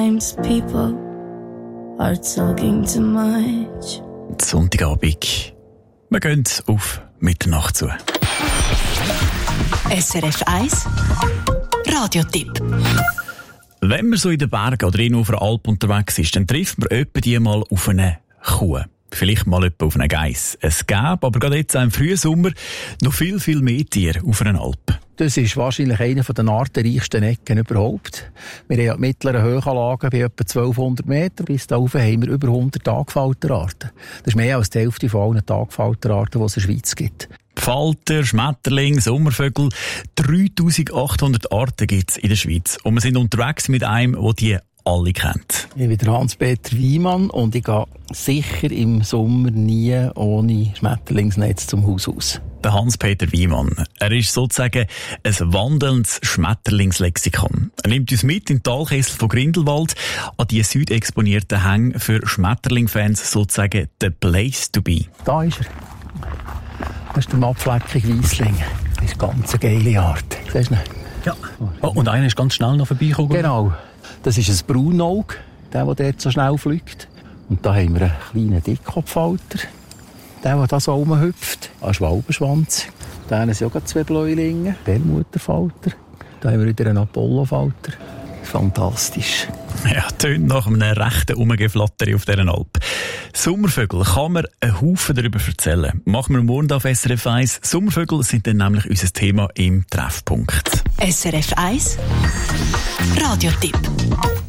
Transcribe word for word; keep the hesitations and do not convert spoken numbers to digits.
People are talking too much. Sonntagabend. Wir gehen auf Mitternacht zu. S R F eins Radiotipp. Wenn man so in den Bergen oder in auf einer Alp unterwegs ist, dann trifft man etwa die mal auf eine Kuh. Vielleicht mal etwa auf einen Geiss. Es gäbe aber gerade jetzt im Frühsommer noch viel, viel mehr Tiere auf einer Alp. Das ist wahrscheinlich eine der artenreichsten Ecken überhaupt. Wir haben ja die mittleren Höhenlagen bei etwa zwölfhundert Meter. Bis dahin haben wir über hundert Tagfalterarten. Das ist mehr als die Hälfte von allen Tagfalterarten, die es in der Schweiz gibt. Falter, Schmetterling, Sommervögel, dreitausendachthundert Arten gibt es in der Schweiz. Und wir sind unterwegs mit einem, der die alle kennt. Ich bin der Hans-Peter Wiemann und ich gehe sicher im Sommer nie ohne Schmetterlingsnetz zum Haus aus. Der Hans-Peter Wiemann. Er ist sozusagen ein wandelndes Schmetterlingslexikon. Er nimmt uns mit in den Talkessel von Grindelwald an die südexponierten Hänge für Schmetterling-Fans, sozusagen the place to be. Da ist er. Das ist der mattfleckige Weissling. Das ist eine ganz geile Art. Siehst du ihn? Ja. Oh, und einer ist ganz schnell noch vorbeigekommen. Genau. Das ist ein Braunauge, der, der dort so schnell fliegt. Und da haben wir einen kleinen Dickkopffalter. Der, der da so rumhüpft. Ein Schwalbenschwanz. Da sind auch zwei Bläulinge. Perlmutterfalter. Da haben wir wieder einen Apollofalter. Fantastisch. Ja, tönt nach einem rechten Umgeflatter auf dieser Alp. Sommervögel kann man einen Haufen darüber erzählen. Machen wir morgen auf S R F eins. Sommervögel sind dann nämlich unser Thema im Treffpunkt. S R F eins Radiotipp.